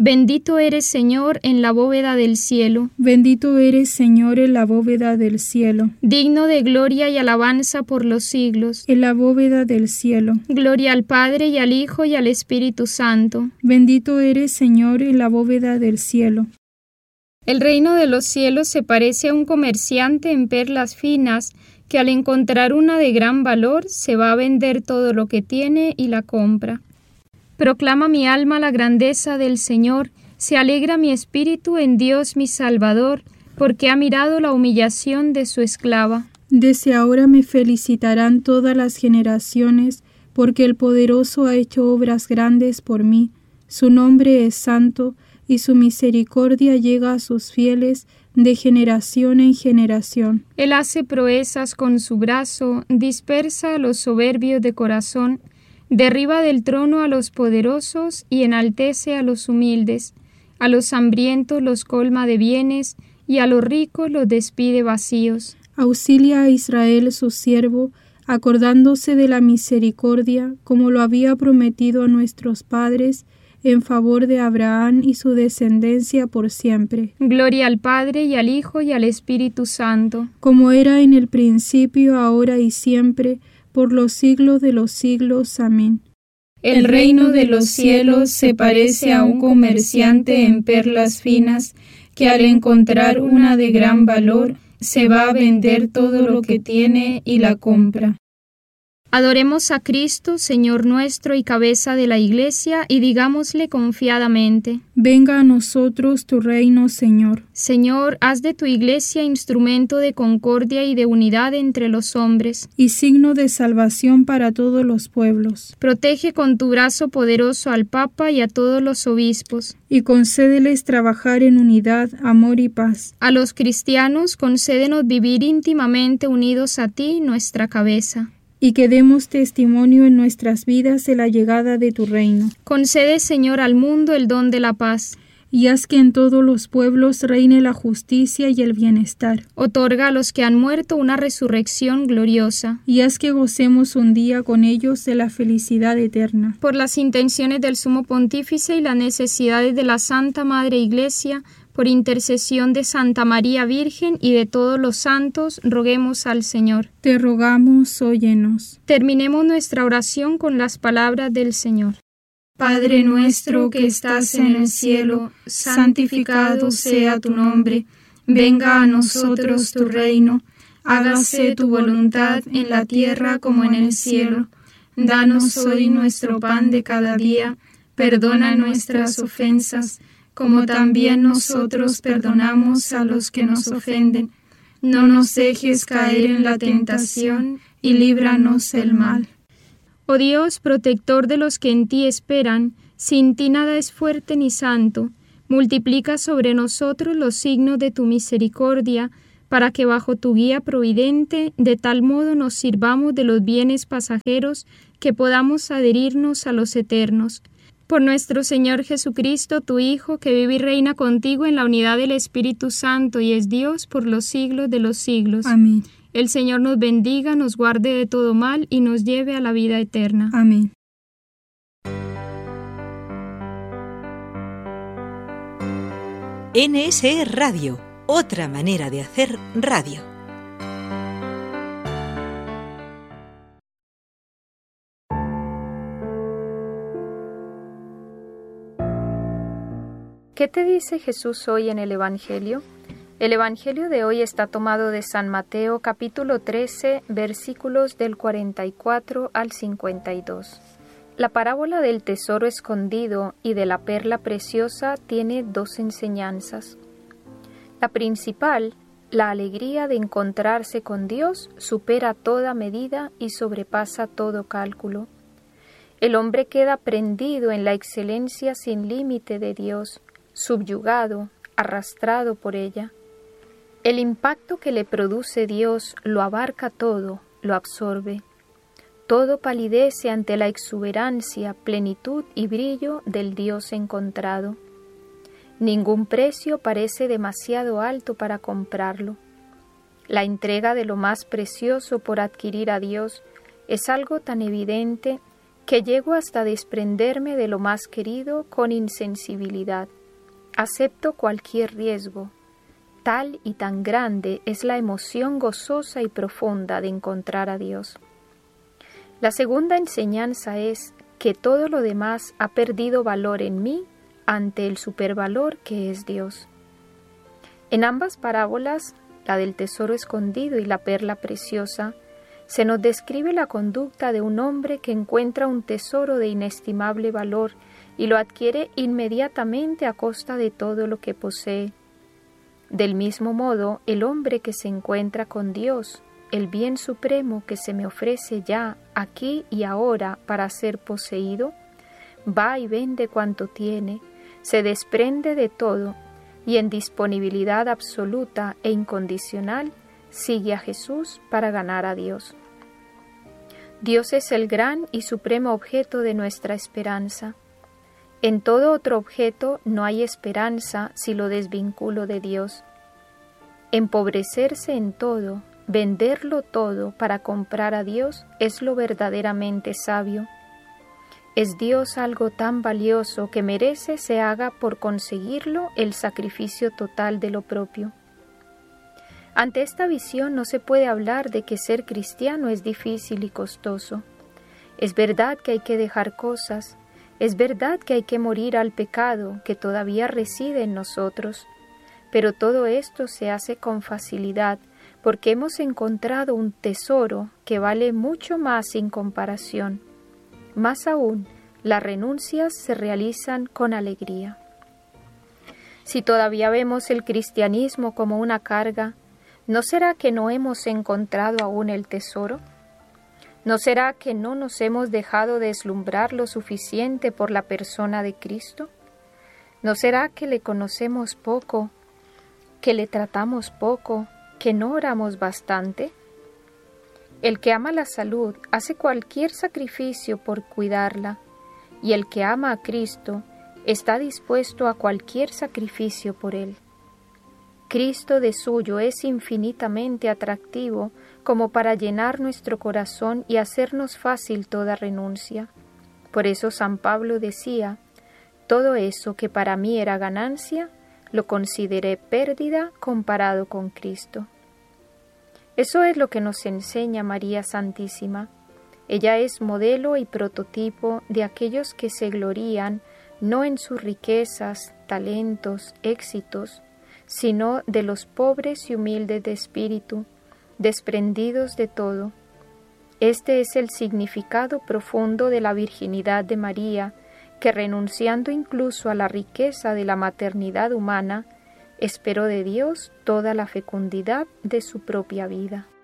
Bendito eres, Señor, en la bóveda del cielo. Bendito eres, Señor, en la bóveda del cielo. Digno de gloria y alabanza por los siglos. En la bóveda del cielo. Gloria al Padre, y al Hijo, y al Espíritu Santo. Bendito eres, Señor, en la bóveda del cielo. El reino de los cielos se parece a un comerciante en perlas finas, que al encontrar una de gran valor, se va a vender todo lo que tiene y la compra. Proclama mi alma la grandeza del Señor, se alegra mi espíritu en Dios mi Salvador, porque ha mirado la humillación de su esclava. Desde ahora me felicitarán todas las generaciones, porque el Poderoso ha hecho obras grandes por mí. Su nombre es santo, y su misericordia llega a sus fieles de generación en generación. Él hace proezas con su brazo, dispersa a los soberbios de corazón, derriba del trono a los poderosos y enaltece a los humildes. A los hambrientos los colma de bienes, y a los ricos los despide vacíos. Auxilia a Israel su siervo, acordándose de la misericordia, como lo había prometido a nuestros padres, en favor de Abraham y su descendencia por siempre. Gloria al Padre, y al Hijo, y al Espíritu Santo. Como era en el principio, ahora y siempre, por los siglos de los siglos. Amén. El reino de los cielos se parece a un comerciante en perlas finas, que al encontrar una de gran valor, se va a vender todo lo que tiene y la compra. Adoremos a Cristo, Señor nuestro y cabeza de la Iglesia, y digámosle confiadamente: Venga a nosotros tu reino, Señor. Señor, haz de tu Iglesia instrumento de concordia y de unidad entre los hombres, y signo de salvación para todos los pueblos. Protege con tu brazo poderoso al Papa y a todos los obispos, y concédeles trabajar en unidad, amor y paz. A los cristianos concédenos vivir íntimamente unidos a ti, nuestra cabeza, y que demos testimonio en nuestras vidas de la llegada de tu reino. Concede, Señor, al mundo el don de la paz, y haz que en todos los pueblos reine la justicia y el bienestar. Otorga a los que han muerto una resurrección gloriosa, y haz que gocemos un día con ellos de la felicidad eterna. Por las intenciones del Sumo Pontífice y las necesidades de la Santa Madre Iglesia, por intercesión de Santa María Virgen y de todos los santos, roguemos al Señor. Te rogamos, óyenos. Terminemos nuestra oración con las palabras del Señor. Padre nuestro que estás en el cielo, santificado sea tu nombre. Venga a nosotros tu reino. Hágase tu voluntad en la tierra como en el cielo. Danos hoy nuestro pan de cada día. Perdona nuestras ofensas, como también nosotros perdonamos a los que nos ofenden. No nos dejes caer en la tentación, y líbranos del mal. Oh Dios, protector de los que en ti esperan, sin ti nada es fuerte ni santo. Multiplica sobre nosotros los signos de tu misericordia, para que bajo tu guía providente, de tal modo nos sirvamos de los bienes pasajeros, que podamos adherirnos a los eternos. Por nuestro Señor Jesucristo, tu Hijo, que vive y reina contigo en la unidad del Espíritu Santo y es Dios por los siglos de los siglos. Amén. El Señor nos bendiga, nos guarde de todo mal y nos lleve a la vida eterna. Amén. NSE Radio, otra manera de hacer radio. ¿Qué te dice Jesús hoy en el Evangelio? El Evangelio de hoy está tomado de San Mateo capítulo 13, versículos del 44 al 52. La parábola del tesoro escondido y de la perla preciosa tiene dos enseñanzas. La principal, la alegría de encontrarse con Dios, supera toda medida y sobrepasa todo cálculo. El hombre queda prendido en la excelencia sin límite de Dios, subyugado, arrastrado por ella. El impacto que le produce Dios lo abarca todo, lo absorbe. Todo palidece ante la exuberancia, plenitud y brillo del Dios encontrado. Ningún precio parece demasiado alto para comprarlo. La entrega de lo más precioso por adquirir a Dios es algo tan evidente que llego hasta desprenderme de lo más querido con insensibilidad. Acepto cualquier riesgo. Tal y tan grande es la emoción gozosa y profunda de encontrar a Dios. La segunda enseñanza es que todo lo demás ha perdido valor en mí ante el supervalor que es Dios. En ambas parábolas, la del tesoro escondido y la perla preciosa, se nos describe la conducta de un hombre que encuentra un tesoro de inestimable valor y lo adquiere inmediatamente a costa de todo lo que posee. Del mismo modo, el hombre que se encuentra con Dios, el bien supremo que se me ofrece ya, aquí y ahora para ser poseído, va y vende cuanto tiene, se desprende de todo y en disponibilidad absoluta e incondicional sigue a Jesús para ganar a Dios. Dios es el gran y supremo objeto de nuestra esperanza. En todo otro objeto no hay esperanza si lo desvinculo de Dios. Empobrecerse en todo, venderlo todo para comprar a Dios es lo verdaderamente sabio. ¿Es Dios algo tan valioso que merece se haga por conseguirlo el sacrificio total de lo propio? Ante esta visión no se puede hablar de que ser cristiano es difícil y costoso. Es verdad que hay que dejar cosas, es verdad que hay que morir al pecado que todavía reside en nosotros, pero todo esto se hace con facilidad porque hemos encontrado un tesoro que vale mucho más sin comparación. Más aún, las renuncias se realizan con alegría. Si todavía vemos el cristianismo como una carga, ¿no será que no hemos encontrado aún el tesoro? ¿No será que no nos hemos dejado deslumbrar lo suficiente por la persona de Cristo? ¿No será que le conocemos poco, que le tratamos poco, que no oramos bastante? El que ama la salud hace cualquier sacrificio por cuidarla, y el que ama a Cristo está dispuesto a cualquier sacrificio por él. Cristo de suyo es infinitamente atractivo como para llenar nuestro corazón y hacernos fácil toda renuncia. Por eso San Pablo decía, todo eso que para mí era ganancia, lo consideré pérdida comparado con Cristo. Eso es lo que nos enseña María Santísima. Ella es modelo y prototipo de aquellos que se glorían no en sus riquezas, talentos, éxitos, sino de los pobres y humildes de espíritu, desprendidos de todo. Este es el significado profundo de la virginidad de María, que renunciando incluso a la riqueza de la maternidad humana, esperó de Dios toda la fecundidad de su propia vida.